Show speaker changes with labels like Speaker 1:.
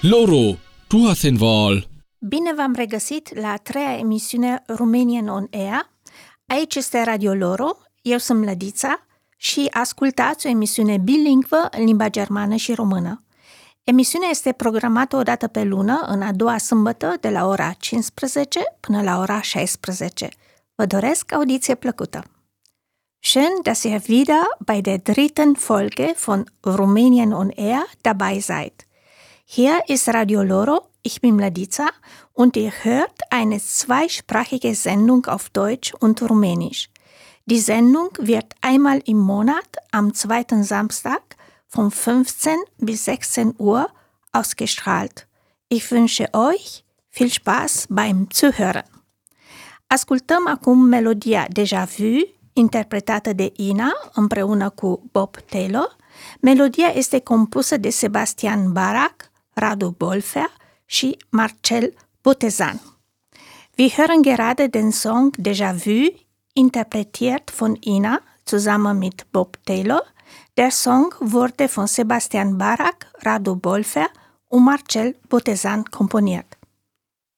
Speaker 1: Loro, du hast den Wahl.
Speaker 2: Bine v-am regăsit la a treia emisiune Romanian on Air. Aici este Radio Loro, eu sunt Mlădița și ascultați o emisiune bilingvă în limba germană și română. Emisiunea este programată o dată pe lună, în a doua sâmbătă, de la ora 15 până la ora 16. Vă doresc audiție plăcută! Schön, dass ihr wieder bei der dritten Folge von Romanian on Air dabei seid. Hier ist Radio Loro, ich bin Mlădița und ihr hört eine zweisprachige Sendung auf Deutsch und Rumänisch. Die Sendung wird einmal im Monat am zweiten Samstag von 15 bis 16 Uhr ausgestrahlt. Ich wünsche euch viel Spaß beim Zuhören. Ascultăm acum melodia Déjà Vu, interpretată de Ina împreună cu Bob Taylor. Melodia este compusă de Sebastian Barak, Radu Bolfer și Marcel Botezan. Wir hören gerade den Song Déjà Vu, interpretiert von Ina zusammen mit Bob Taylor. Der Song wurde von Sebastian Barak, Radu Bolfer und Marcel Botezan komponiert.